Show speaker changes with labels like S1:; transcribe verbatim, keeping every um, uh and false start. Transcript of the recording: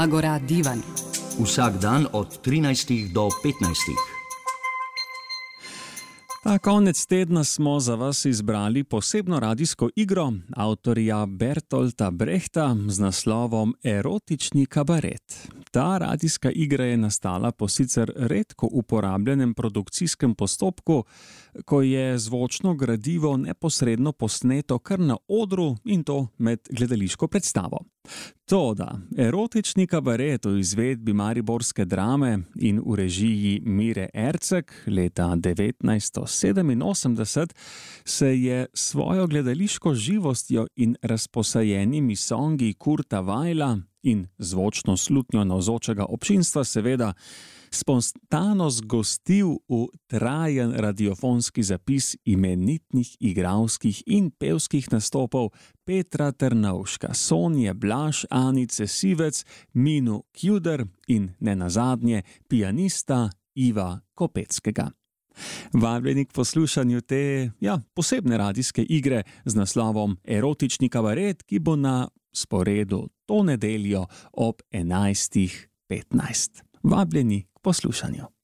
S1: Agora Divan.
S2: Vsak dan od trinajstih do petnajstih.
S3: Ta konec tedna smo za vas izbrali posebno radijsko igro avtorja Bertolta Brechta z naslovom Erotični kabaret. Ta radijska igra je nastala po sicer redko uporabljenem produkcijskem postopku, ko je zvočno gradivo neposredno posneto kar na odru in to med gledališko predstavo. Toda erotični kabaret v izvedbi mariborske drame in v režiji Mire Erceg leta devetnajststo sedeminosemdeset se je svojo gledališko živostjo in razposajenimi songi Kurta Weila in zvočno slutnjo navzočega občinstva seveda spontano zgostil v trajen radiofonski zapis imenitnih igralskih in pevskih nastopov Petra Trnovška, Sonje Blaž, Anice Sivec, Minu Kjuder in nenazadnje pianista Iva Kopeckega. Vabljeni k poslušanju te ja, posebne radijske igre z naslovom Erotični kabaret, ki bo na sporedu to nedeljo ob enajstih petnajst. Vabljeni k poslušanju.